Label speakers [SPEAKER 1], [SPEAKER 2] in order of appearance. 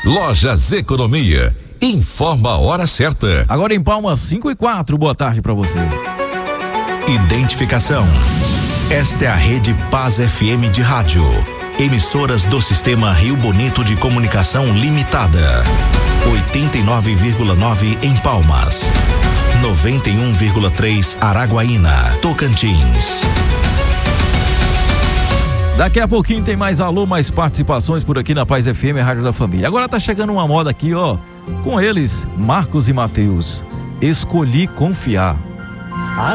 [SPEAKER 1] Lojas Economia. Informa a hora certa.
[SPEAKER 2] Agora em Palmas, 5:04. Boa tarde para você.
[SPEAKER 3] Identificação. Esta é a Rede Paz FM de rádio. Emissoras do Sistema Rio Bonito de Comunicação Limitada. 89,9 em Palmas. 91,3 Araguaína, Tocantins.
[SPEAKER 2] Daqui a pouquinho tem mais alô, mais participações por aqui na Paz FM, Rádio da Família. Agora tá chegando uma moda aqui, ó, com eles, Marcos e Mateus. Escolhi confiar.